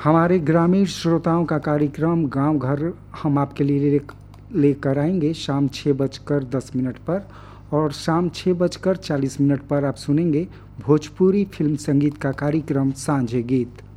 हमारे ग्रामीण श्रोताओं का कार्यक्रम गांव घर हम आपके लिए लेकर आएंगे शाम 6:10 पर। और शाम 6:40 पर आप सुनेंगे भोजपुरी फिल्म संगीत का कार्यक्रम सांझे गीत।